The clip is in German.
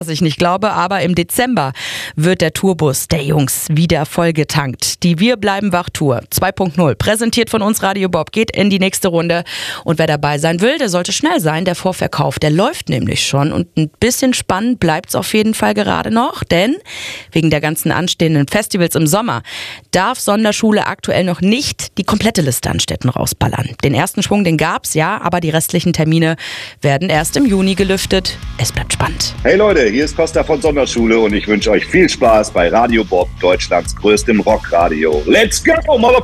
Was ich nicht glaube, aber im Dezember wird der Tourbus der Jungs wieder vollgetankt. Die Wir bleiben wach Tour 2.0, präsentiert von uns Radio Bob, geht in die nächste Runde. Und wer dabei sein will, der sollte schnell sein. Der Vorverkauf, der läuft nämlich schon. Und ein bisschen spannend bleibt's auf jeden Fall gerade noch, denn wegen der ganzen anstehenden Festivals im Sommer darf Sonderschule aktuell noch nicht die komplette Liste an Städten rausballern. Den ersten Schwung, den gab's, ja, aber die restlichen Termine werden erst im Juni gelüftet. Es bleibt spannend. Hey Leute, hier ist Costa von Sonderschule und ich wünsche euch viel Spaß bei Radio Bob, Deutschlands größtem Rockradio. Let's go, Mother